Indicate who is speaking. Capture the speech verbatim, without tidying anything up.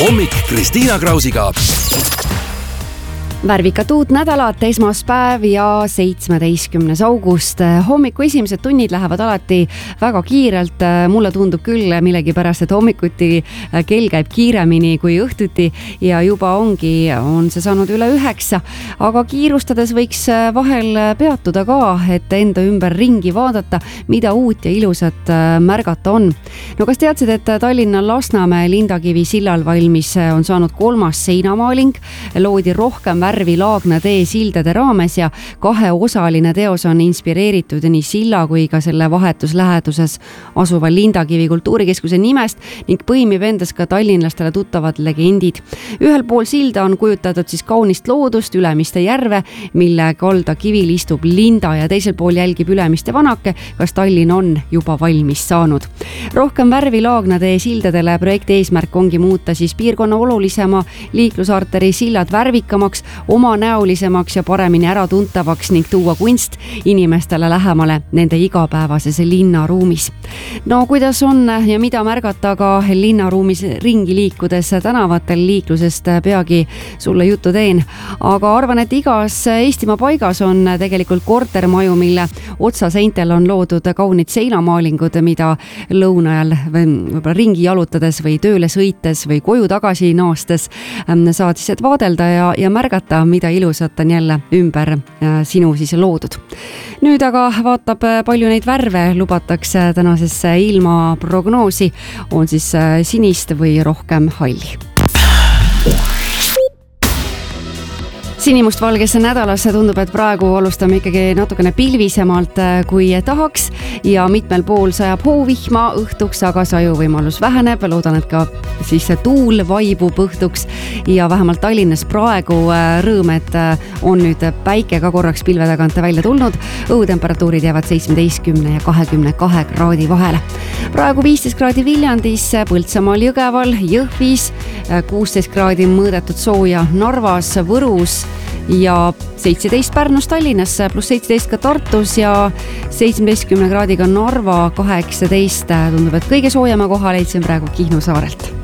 Speaker 1: hommik Kristiina Krausiga.
Speaker 2: Värvikat uut nädalat, esmaspäev ja seitsmeteistkümnes august. Hommiku esimesed tunnid lähevad alati väga kiirelt. Mulle tundub küll millegipärast, et hommikuti kell käib kiiremini kui õhtuti ja juba ongi, on see saanud üle üheksa. Aga kiirustades võiks vahel peatuda ka, et enda ümber ringi vaadata, mida uut ja ilusat märgata on. No kas teadsid, et Tallinna Lasnamäe Lindakivi sillal valmis on saanud kolmas seinamaaling, loodi rohkem värvi Laagna tee sildade raames ja kaheosaline teos on inspireeritud nii silla kui ka selle vahetus läheduses asuva Lindakivi kultuurikeskuse nimest ning põimib endas ka tallinlastele tuttavad legendid. Ühel pool silda on kujutatud siis kaunist loodust, Ülemiste järve, mille kalda kivil istub linda ja teisel pool jälgib Ülemiste vanake, kas Tallinn on juba valmis saanud. Rohkem värvi Laagna tee sildadele projekti eesmärk ongi muuta siis piirkonna olulisema liiklusarteri sillad värvikamaks, omanäolisemaks ja paremini äratuntavaks ning tuua kunst inimestele lähemale nende igapäevases linnaruumis. No kuidas on ja mida märgata ka linnaruumis ringi liikudes tänavatel, liiklusest peagi sulle juttu teen. Aga arvan, et igas Eestimaa paigas on tegelikult kortermaju, mille otsaseintel on loodud kaunid seinamaalingud, mida lõunajal võib-olla ringi jalutades või tööle sõites või koju tagasi naastes saad siis vaadelda ja, ja märgata, mida ilusat on jälle ümber sinu siis loodud. Nüüd aga vaatab, palju neid värve lubatakse tänasesse ilmaprognoosi, on siis sinist või rohkem halli. Sinimustvalgesse nädalasse tundub, et praegu alustame ikkagi natukene pilvisemalt kui tahaks ja mitmel pool sajab hoovihma õhtuks, aga sajuvõimalus väheneb. Loodan, et ka siis tuul vaibub õhtuks ja vähemalt Tallinnas praegu rõõm, et on nüüd päike ka korraks pilve tagant välja tulnud. Õhutemperatuurid jäävad seitsmeteistkümne ja kahekümne kahe kraadi vahele. Praegu viisteist kraadi Viljandis, Põltsamaal, Jõgeval, Jõhvis, kuusteist kraadi mõõdetud sooja Narvas, Võrus ja seitseteist Pärnus, Tallinnas, pluss seitseteist ka Tartus ja seitsmeteistkümne kraadiga Narva, kaheksateist. Tundub, et kõige soojema koha leidsin praegu Kihnu saarelt.